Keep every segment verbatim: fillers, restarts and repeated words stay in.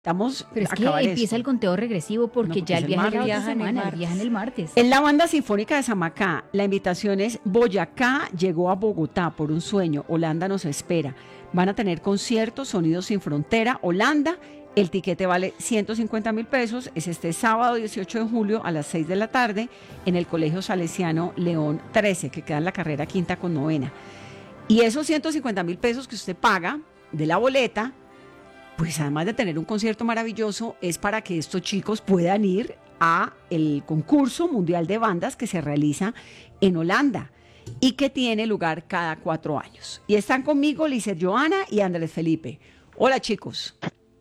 Estamos Pero es a que acabar empieza esto. el conteo regresivo No, porque porque ya es el el viaje martes. era otra Viajan el semana, martes. viajan el martes. En la Banda Sinfónica de Samacá, la invitación es Boyacá llegó a Bogotá por un sueño, Holanda nos espera. Van a tener conciertos, Sonidos sin Frontera, Holanda. El tiquete vale ciento cincuenta mil pesos. Es este sábado dieciocho de julio a las seis de la tarde en el Colegio Salesiano León trece, que queda en la carrera quinta con novena. Y esos ciento cincuenta mil pesos que usted paga de la boleta, pues además de tener un concierto maravilloso, es para que estos chicos puedan ir a el concurso mundial de bandas que se realiza en Holanda y que tiene lugar cada cuatro años. Y están conmigo Lizeth Joana y Andrés Felipe. Hola chicos.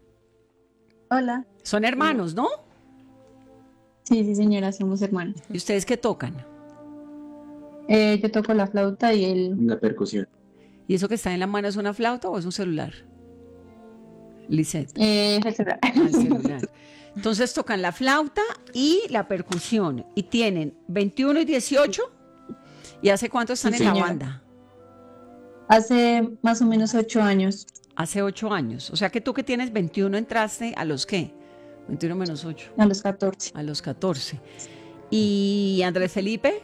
Hola. Son hermanos, ¿no? Sí, sí, señora, somos hermanos. ¿Y ustedes qué tocan? Eh, yo toco la flauta y él. La percusión. ¿Y eso que está en la mano es una flauta o es un celular? Lizeth. Eh, es el celular. Ah, el celular. Entonces tocan la flauta y la percusión. Y tienen veintiuno y dieciocho. ¿Y hace cuánto están Sí, en la señora. banda? Hace más o menos ocho años. Hace ocho años. O sea que tú que tienes veintiuno entraste a los qué? veintiuno menos ocho. A los catorce. A los catorce. ¿Y Andrés Felipe?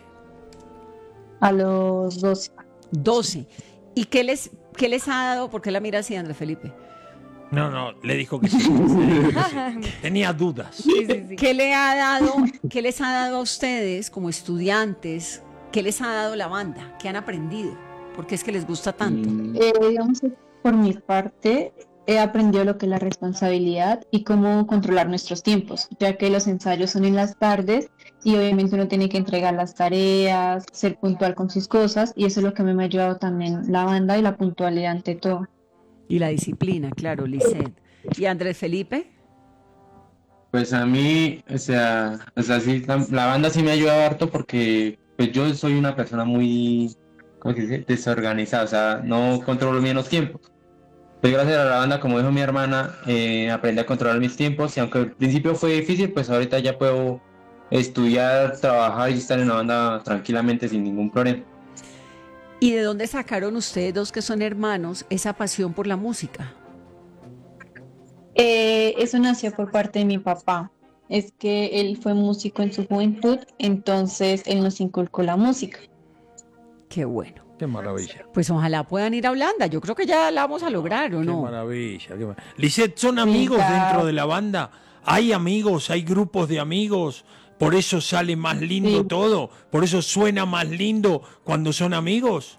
A los doce. doce. ¿Y qué les, qué les ha dado? ¿Por qué la mira así, Andrés Felipe? No, no, le dijo que sí. Le dijo que sí. Tenía dudas. Sí, sí, sí. ¿Qué le ha dado, qué les ha dado a ustedes como estudiantes? ¿Qué les ha dado la banda? ¿Qué han aprendido? ¿Por qué es que les gusta tanto? Mm, Eh, digamos que por mi parte, he aprendido lo que es la responsabilidad y cómo controlar nuestros tiempos, ya que los ensayos son en las tardes y obviamente uno tiene que entregar las tareas, ser puntual con sus cosas, y eso es lo que me ha ayudado también la banda y la puntualidad ante todo. Y la disciplina, claro, Lizeth. ¿Y Andrés Felipe? Pues a mí, o sea, o sea, sí, la, la banda sí me ha ayudado harto porque pues yo soy una persona muy, ¿cómo se dice? Desorganizada, o sea, no controlo bien los tiempos. Pues gracias a la banda, como dijo mi hermana, eh, aprendí a controlar mis tiempos y aunque al principio fue difícil, pues ahorita ya puedo estudiar, trabajar y estar en la banda tranquilamente sin ningún problema. ¿Y de dónde sacaron ustedes dos que son hermanos esa pasión por la música? Eh, eso nació por parte de mi papá. Es que él fue músico en su juventud, entonces él nos inculcó la música. Qué bueno. Qué maravilla. Pues ojalá puedan ir a Holanda. Yo creo que ya la vamos a lograr, ¿o Qué no? maravilla. Qué mar- Lisette, ¿son amigos claro. dentro de la banda? ¿Hay amigos? ¿Hay grupos de amigos? ¿Por eso sale más lindo Sí. todo? ¿Por eso suena más lindo cuando son amigos?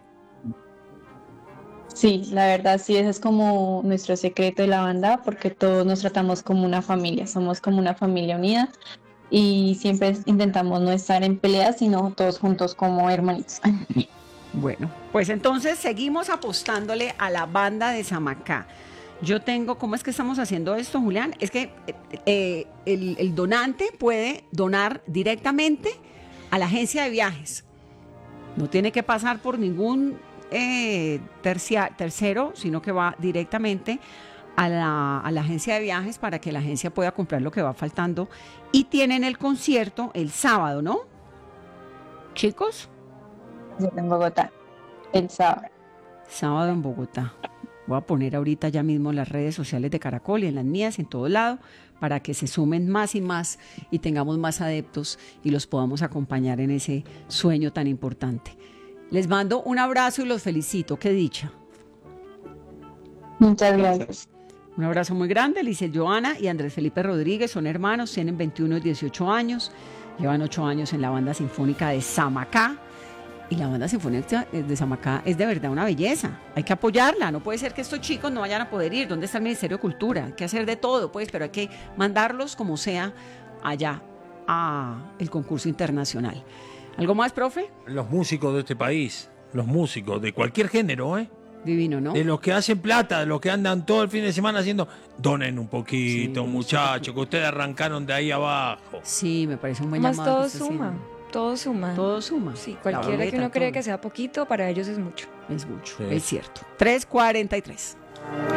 Sí, la verdad, sí, ese es como nuestro secreto de la banda, porque todos nos tratamos como una familia, somos como una familia unida y siempre intentamos no estar en peleas, sino todos juntos como hermanitos. Bueno, pues entonces seguimos apostándole a la banda de Samacá. Yo tengo, ¿cómo es que estamos haciendo esto, Julián? Es que eh, eh, el, el donante puede donar directamente a la agencia de viajes. No tiene que pasar por ningún eh, tercia- tercero, sino que va directamente a la, a la agencia de viajes para que la agencia pueda comprar lo que va faltando. Y tienen el concierto el sábado, ¿no? Chicos, Yo en Bogotá, el sábado. sábado en Bogotá. Voy a poner ahorita ya mismo en las redes sociales de Caracol y en las mías, en todo lado, para que se sumen más y más y tengamos más adeptos y los podamos acompañar en ese sueño tan importante. Les mando un abrazo y los felicito. Qué dicha. Muchas gracias. Un abrazo muy grande. Lizeth Joana y Andrés Felipe Rodríguez son hermanos, tienen veintiuno y dieciocho años, llevan ocho años en la banda sinfónica de Samacá. Y la banda sinfónica de Samacá es de verdad una belleza. Hay que apoyarla. No puede ser que estos chicos no vayan a poder ir. ¿Dónde está el Ministerio de Cultura? Hay que hacer de todo, pues, pero hay que mandarlos como sea allá a el concurso internacional. ¿Algo más, profe? Los músicos de este país, los músicos de cualquier género, ¿eh? Divino, ¿no? De los que hacen plata, de los que andan todo el fin de semana haciendo, donen un poquito, Sí, muchachos, que ustedes arrancaron de ahí abajo. Sí, me parece un buen Más llamado. todo que está suma, haciendo. todo suma. Todo suma. Sí, La cualquiera boleta, que uno cree todo. que sea poquito, para ellos es mucho. Es mucho, Sí. es cierto. tres cuarenta y tres.